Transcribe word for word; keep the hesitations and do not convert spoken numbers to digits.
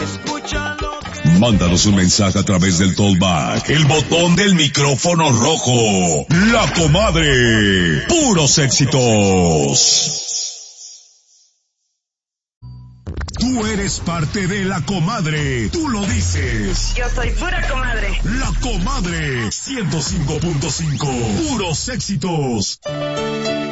Mándanos un mensaje a través del Tollback, el botón del micrófono rojo. La Comadre. Puros éxitos. Tú eres parte de La Comadre. Tú lo dices. Yo soy pura comadre. La Comadre. ciento cinco punto cinco. Puros éxitos.